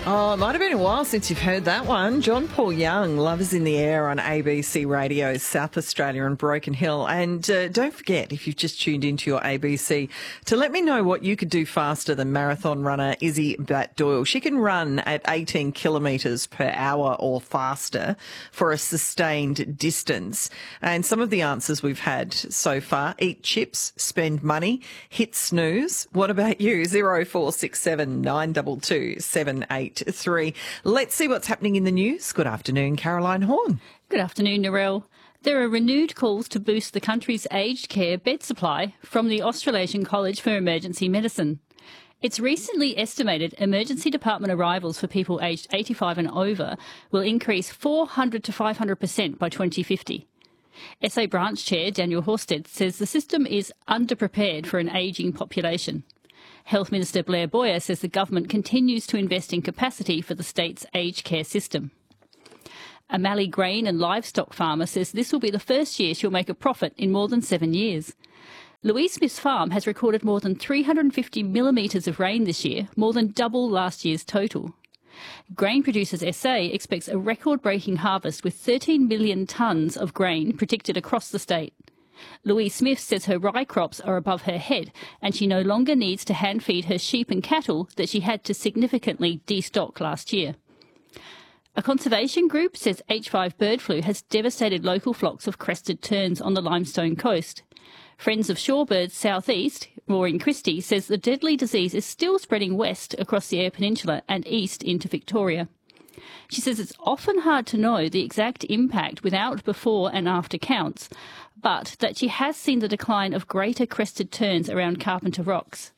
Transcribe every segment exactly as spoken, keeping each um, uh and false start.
Oh, it might have been a while since you've heard that one. John Paul Young, Love is in the Air on A B C Radio, South Australia and Broken Hill. And uh, don't forget, if you've just tuned into your A B C, to let me know what you could do faster than marathon runner Izzy Bat-Doyle. She can run at eighteen kilometres per hour or faster for a sustained distance. And some of the answers we've had so far: eat chips, spend money, hit snooze. What about you? zero four six seven nine two two seven eight three. Let's see what's happening in the news. Good afternoon, Caroline Horn. Good afternoon, Narelle. There are renewed calls to boost the country's aged care bed supply from the Australasian College for Emergency Medicine. It's recently estimated emergency department arrivals for people aged eighty-five and over will increase four hundred to five hundred percent by twenty fifty. S A Branch Chair Daniel Horsted says the system is underprepared for an ageing population. Health Minister Blair Boyer says the government continues to invest in capacity for the state's aged care system. A Mallee grain and livestock farmer says this will be the first year she'll make a profit in more than seven years. Louise Smith's farm has recorded more than three hundred fifty millimetres of rain this year, more than double last year's total. Grain Producers S A expects a record-breaking harvest with thirteen million tonnes of grain predicted across the state. Louise Smith says her rye crops are above her head and she no longer needs to hand feed her sheep and cattle that she had to significantly destock last year. A conservation group says H five bird flu has devastated local flocks of crested terns on the Limestone coast. Friends of Shorebirds South East, Maureen Christie, says the deadly disease is still spreading west across the Eyre Peninsula and east into Victoria. She says it's often hard to know the exact impact without before and after counts, but that she has seen the decline of greater crested terns around Carpenter Rocks.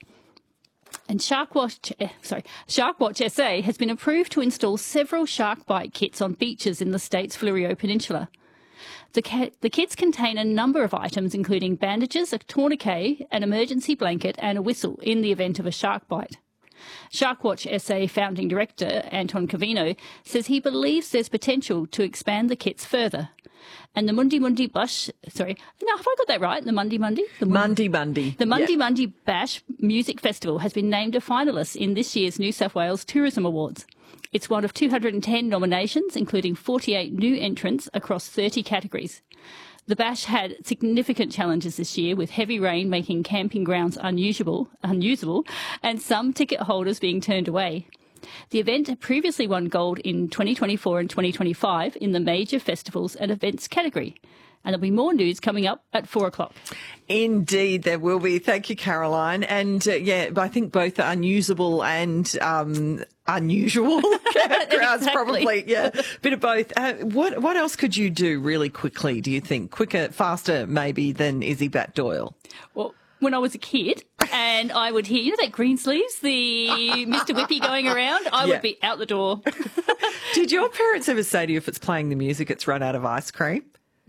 And Sharkwatch, eh, sorry, Sharkwatch S A has been approved to install several shark bite kits on beaches in the state's Fleurieu Peninsula. The, ca- the kits contain a number of items, including bandages, a tourniquet, an emergency blanket and a whistle in the event of a shark bite. Sharkwatch S A founding director Anton Cavino says he believes there's potential to expand the kits further. And the Mundi Mundi Bush, sorry, no, have I got that right? The Mundi Mundi? The Mundi Mundi. The Mundi yeah. Mundi Bash Music Festival has been named a finalist in this year's New South Wales Tourism Awards. It's one of two hundred ten nominations, including forty-eight new entrants across thirty categories. The Bash had significant challenges this year, with heavy rain making camping grounds unusable, unusable and some ticket holders being turned away. The event had previously won gold in twenty twenty-four and twenty twenty-five in the major festivals and events category. And there'll be more news coming up at four o'clock. Indeed, there will be. Thank you, Caroline. And, uh, yeah, I think both unusable and um, unusual campgrounds, Exactly. probably, yeah, bit of both. Uh, what what else could you do really quickly, do you think? Quicker, faster, maybe, than Izzy Bat-Doyle? Well, when I was a kid and I would hear, you know that Greensleeves, the Mister Whippy going around, I Yeah. would be out the door. Did your parents ever say to you, if it's playing the music, it's run out of ice cream?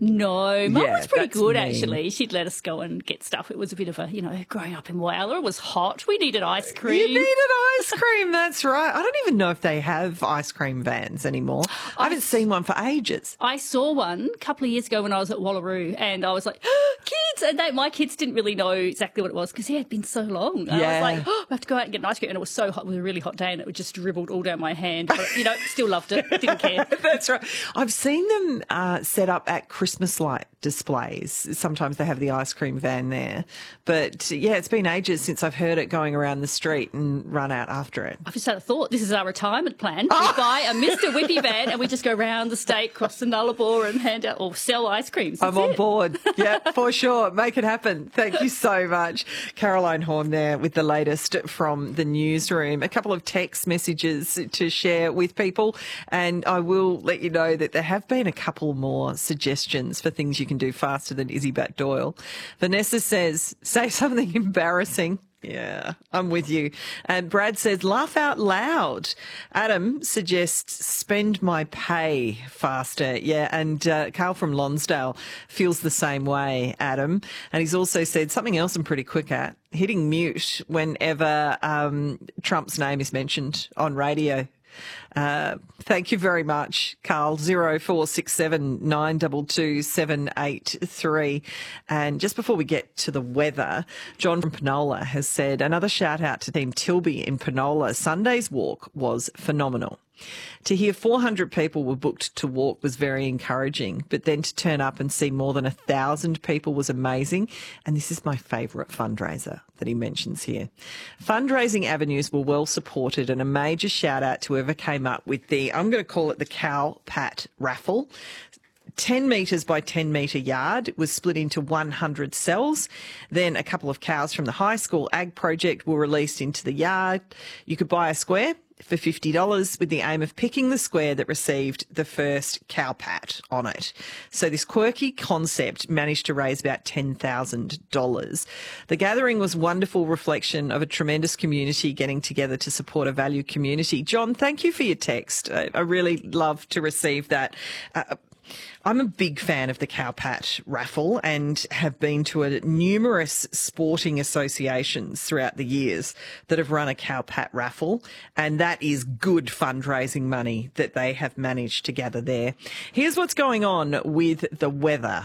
No, Mum Yeah, was pretty that's good, mean. actually. She'd let us go and get stuff. It was a bit of a, you know, growing up in Wowler, it was hot. We needed ice cream. You needed ice cream, that's right. I don't even know if they have ice cream vans anymore. I haven't seen one for ages. I saw one a couple of years ago when I was at Wallaroo and I was like, oh, kids! And they, my kids didn't really know exactly what it was because it had been so long. And Yeah. I was like, oh, I have to go out and get an ice cream. And it was so hot. It was a really hot day and it just dribbled all down my hand. But, you know, still loved it. Didn't care. That's right. I've seen them uh, set up at Christmas light displays. Sometimes they have the ice cream van there. But, yeah, it's been ages since I've heard it going around the street and run out after it. I've just had a thought. This is our retirement plan. We buy a Mister Whippy van and we just go round the state, cross the Nullarbor and hand out or sell ice creams. That's I'm on it. board. Yeah, for sure. Make it happen. Thank you so much. Caroline Horn there with the latest from the newsroom. A couple of text messages to share with people. And I will let you know that there have been a couple more suggestions for things you can do faster than Izzy Bat-Doyle. Vanessa says, say something embarrassing. Yeah, I'm with you. And Brad says, laugh out loud. Adam suggests, spend my pay faster. Yeah, and uh, Carl from Lonsdale feels the same way, Adam. And he's also said something else I'm pretty quick at, hitting mute whenever um, Trump's name is mentioned on radio. Uh, thank you very much, Carl. zero four six seven nine two two seven eight three. And just before we get to the weather, John from Penola has said, another shout out to Team Tilby in Penola. Sunday's walk was phenomenal. To hear four hundred people were booked to walk was very encouraging, but then to turn up and see more than a thousand people was amazing. And this is my favourite fundraiser that he mentions here. Fundraising avenues were well supported, and a major shout out to whoever came up with the, I'm going to call it the Cow Pat raffle. ten metres by ten metre yard was split into one hundred cells. Then a couple of cows from the high school ag project were released into the yard. You could buy a square for fifty dollars with the aim of picking the square that received the first cow pat on it. So this quirky concept managed to raise about ten thousand dollars. The gathering was a wonderful reflection of a tremendous community getting together to support a valued community. John, thank you for your text. I, I really love to receive that. Uh, I'm a big fan of the Cow Pat raffle and have been to a, numerous sporting associations throughout the years that have run a Cow Pat raffle, and that is good fundraising money that they have managed to gather there. Here's what's going on with the weather.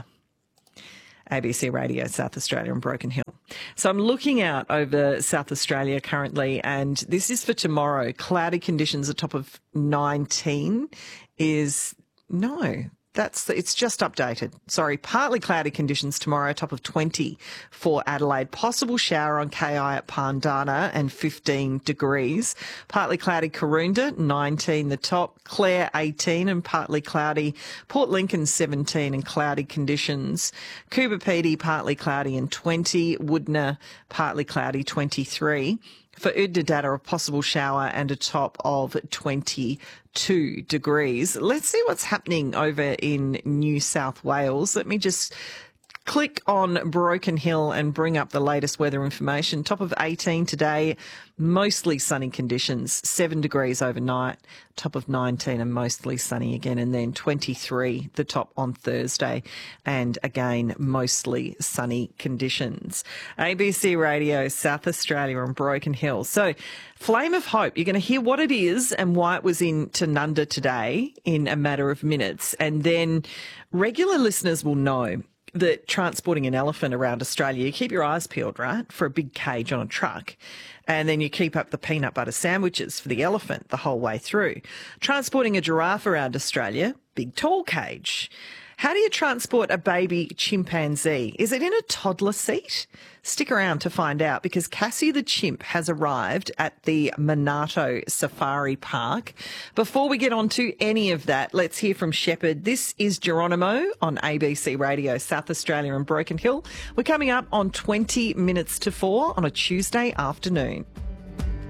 A B C Radio, South Australia and Broken Hill. So I'm looking out over South Australia currently, and this is for tomorrow. Cloudy conditions, a top of nineteen is, no, That's it's just updated. Sorry, partly cloudy conditions tomorrow, top of twenty for Adelaide. Possible shower on K I at Pandana and fifteen degrees. Partly cloudy Karoonda, nineteen the top. Clare, eighteen and partly cloudy. Port Lincoln, seventeen and cloudy conditions. Coober Pedy, partly cloudy and twenty. Woodner, partly cloudy, twenty-three. For Udnadatta, a possible shower and a top of twenty-two degrees. Let's see what's happening over in New South Wales. Let me just click on Broken Hill and bring up the latest weather information. Top of eighteen today, mostly sunny conditions, seven degrees overnight, top of nineteen and mostly sunny again, and then twenty-three, the top on Thursday, and again, mostly sunny conditions. A B C Radio, South Australia and Broken Hill. So, Flame of Hope, you're going to hear what it is and why it was in Tanunda today in a matter of minutes, and then regular listeners will know that transporting an elephant around Australia, you keep your eyes peeled, right, for a big cage on a truck, and then you keep up the peanut butter sandwiches for the elephant the whole way through. Transporting a giraffe around Australia, big tall cage. How do you transport a baby chimpanzee? Is it in a toddler seat? Stick around to find out, because Cassie the chimp has arrived at the Monarto Safari Park. Before we get on to any of that, let's hear from Shepherd. This is Geronimo on A B C Radio, South Australia and Broken Hill. We're coming up on twenty minutes to four on a Tuesday afternoon.